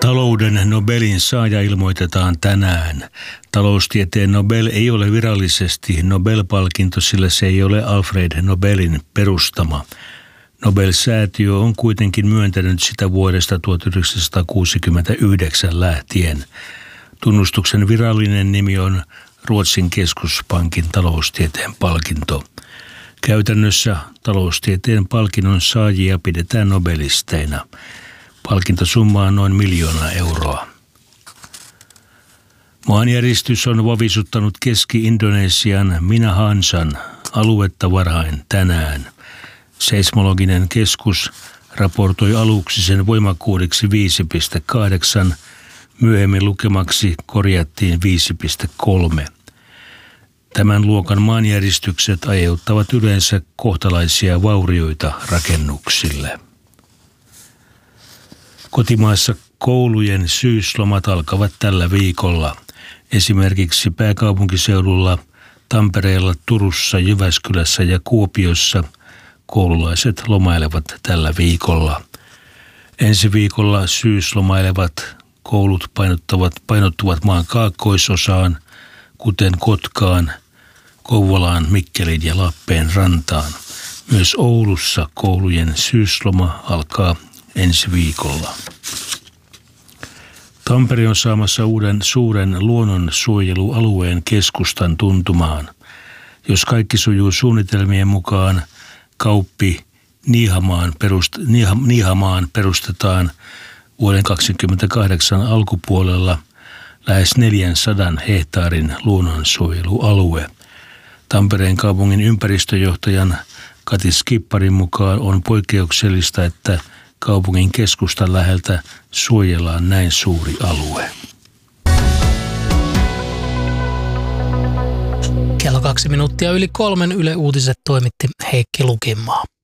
Talouden Nobelin saaja ilmoitetaan tänään. Taloustieteen Nobel ei ole virallisesti Nobel-palkinto, sillä se ei ole Alfred Nobelin perustama. Nobel-säätiö on kuitenkin myöntänyt sitä vuodesta 1969 lähtien. Tunnustuksen virallinen nimi on Ruotsin keskuspankin taloustieteen palkinto. Käytännössä taloustieteen palkinnon saajia pidetään nobelisteina. Palkintosumma on noin 1 000 000 euroa. Maanjäristys on vavisuttanut Keski-Indonesian Minahansan aluetta varhain tänään. Seismologinen keskus raportoi aluksi sen voimakkuudeksi 5,8, myöhemmin lukemaksi korjattiin 5,3. Tämän luokan maanjäristykset aiheuttavat yleensä kohtalaisia vaurioita rakennuksille. Kotimaassa koulujen syyslomat alkavat tällä viikolla. Esimerkiksi pääkaupunkiseudulla, Tampereella, Turussa, Jyväskylässä ja Kuopiossa koululaiset lomailevat tällä viikolla. Ensi viikolla syyslomailevat koulut painottuvat maan kaakkoisosaan, kuten Kotkaan, Kouvolaan, Mikkeliin ja Lappeenrantaan. Myös Oulussa koulujen syysloma alkaa ensi viikolla. Tampere on saamassa uuden suuren luonnonsuojelualueen keskustan tuntumaan. Jos kaikki sujuu suunnitelmien mukaan, kauppi Niihamaan perustetaan vuoden 2028 alkupuolella lähes 400 hehtaarin luonnonsuojelualue. Tampereen kaupungin ympäristöjohtajan Kati Skipparin mukaan on poikkeuksellista, että kaupungin keskustan läheltä suojellaan näin suuri alue. Kello 2 minuuttia yli 3 Yle Uutiset toimitti Heikki Lukinmaa.